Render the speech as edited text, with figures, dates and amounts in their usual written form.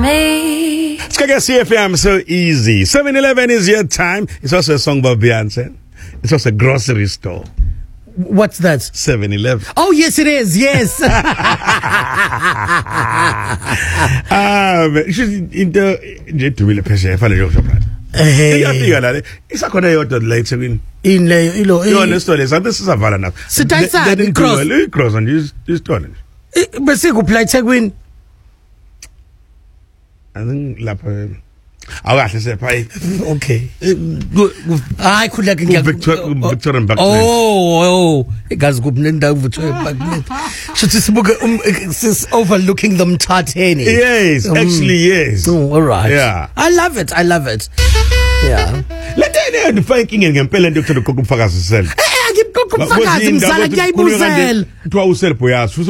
me. Skagga CFM, so easy. 7-Eleven is your time. It's also a song by Beyonce. It's also a grocery store. What's that? 7-Eleven. Oh, yes, it is. Yes. Into nje phesheya efana nje uShoprite. Iyafika la isakhona yodwa la eThekwini. Ilo Yona isitole sabe sisavala lapha. Sidayisa cross nje isitole nje. Bese kuphila eThekwini. I think lapha awukahle sepha. Okay. Hayi khuleka Victorian Backman. Oh, igazi kubnendawo Victorian Backman. Shothi sibuke sis overlooking them Mthatheni. Yes, actually yes. Oh, all right. Yeah. I love it. Yeah. Lethe ndifake inkinga ngempela into yokuthanda ukufakazi sel. Ngikukufakazi msala kuyayibuzela. Kuthiwa uselbo yazi